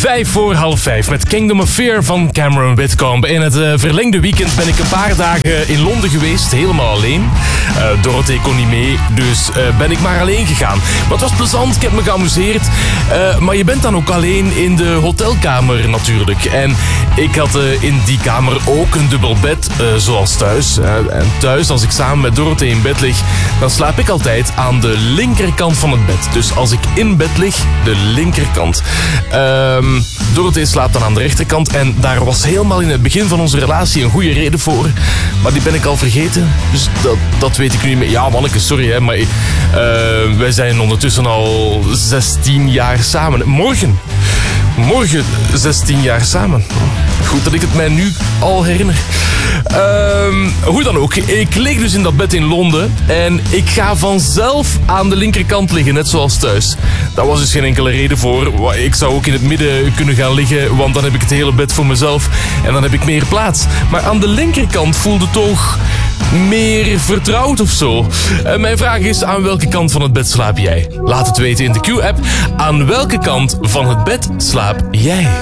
5:45 met Kingdom of Fear van Cameron Whitcomb. In het verlengde weekend ben ik een paar dagen in Londen geweest, helemaal alleen. Dorothee kon niet mee, dus ben ik maar alleen gegaan. Maar het was plezant, ik heb me geamuseerd. Maar je bent dan ook alleen in de hotelkamer natuurlijk. En ik had in die kamer ook een dubbel bed, zoals thuis. En thuis, als ik samen met Dorothee in bed lig, dan slaap ik altijd aan de linkerkant van het bed. Dus als ik in bed lig, de linkerkant. Dorothee slaapt dan aan de rechterkant. En daar was helemaal in het begin van onze relatie een goede reden voor. Maar die ben ik al vergeten. Dus dat weet ik nu niet meer. Ja, manneke, sorry, hè, maar wij zijn ondertussen al 16 jaar samen. Morgen 16 jaar samen. Goed dat ik het mij nu al herinner. Hoe dan ook, ik lig dus in dat bed in Londen en ik ga vanzelf aan de linkerkant liggen, net zoals thuis. Daar was dus geen enkele reden voor. Ik zou ook in het midden kunnen gaan liggen, want dan heb ik het hele bed voor mezelf en dan heb ik meer plaats. Maar aan de linkerkant voelde toch meer vertrouwd of zo. Mijn vraag is, aan welke kant van het bed slaap jij? Laat het weten in de Q-app. Aan welke kant van het bed slaap jij?